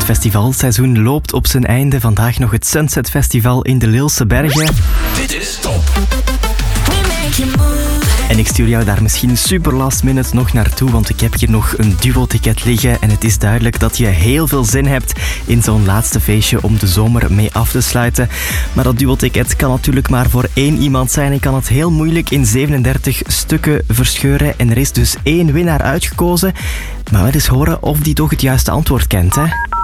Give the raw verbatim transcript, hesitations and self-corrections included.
Het festivalseizoen loopt op zijn einde. Vandaag nog het Sunset Festival in de Leelse Bergen. Dit is Top. En ik stuur jou daar misschien super last minute nog naartoe, want ik heb hier nog een duo-ticket liggen en het is duidelijk dat je heel veel zin hebt in zo'n laatste feestje om de zomer mee af te sluiten. Maar dat duo-ticket kan natuurlijk maar voor één iemand zijn. Ik kan het heel moeilijk in zevenendertig stukken verscheuren en er is dus één winnaar uitgekozen. Maar we eens horen of die toch het juiste antwoord kent, hè?